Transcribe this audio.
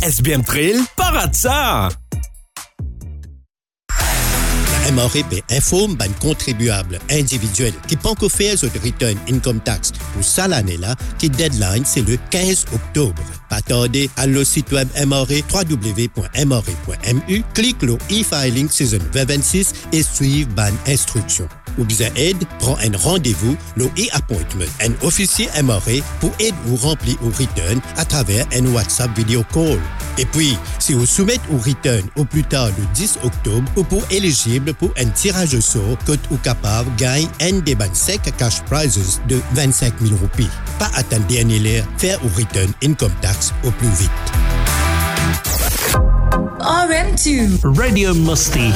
SBM Trail, pas rate ça! MRP informe ban contribuable individuel qui pas encore fait de return income tax pour ça l'année-là, qui deadline c'est le 15 octobre. Pas tarder, à le site web MRE www.mre.mu, clique le e-filing season 2026 et suive ban instruction. Ou besoin aide, prends un rendez-vous, le e-appointment, un officier MRE pour aide ou remplir ou return à travers un WhatsApp video call. Et puis, si vous soumettez au return au plus tard le 10 octobre, ou pour éligible pour un tirage au sort, que ou capable gagne un des ban sec cash prizes de 25 000 roupies. Pas attendre dernier l'air, faire ou return income tax au plus vite. RM2 Radio Musty.